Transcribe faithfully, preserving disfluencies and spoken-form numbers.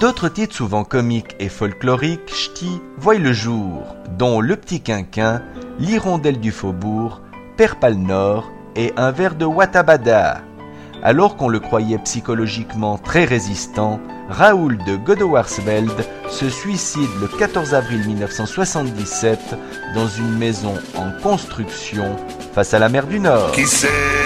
D'autres titres souvent comiques et folkloriques, ch'tis, voient le jour, dont Le Petit Quinquin, L'Hirondelle du Faubourg, Père Pal Nord et Un verre de Watabada. Alors qu'on le croyait psychologiquement très résistant, Raoul de Godewarsveld se suicide le quatorze avril mille neuf cent soixante-dix-sept dans une maison en construction face à la mer du Nord. Qui sait